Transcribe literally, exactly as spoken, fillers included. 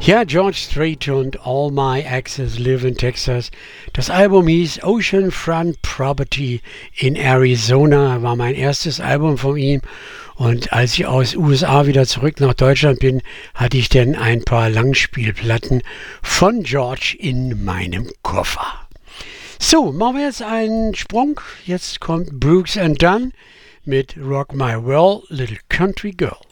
Ja, George Strait und All My Exes Live in Texas. Das Album hieß Oceanfront Property in Arizona, war mein erstes Album von ihm. Und als ich aus U S A wieder zurück nach Deutschland bin, hatte ich dann ein paar Langspielplatten von George in meinem Koffer. So, machen wir jetzt einen Sprung. Jetzt kommt Brooks and Dunn mit Rock My World, Little Country Girl.